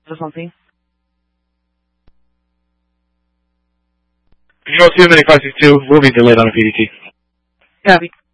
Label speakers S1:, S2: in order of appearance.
S1: or something.
S2: Control 2, Mini 562, will be delayed on a PDT.
S1: Copy.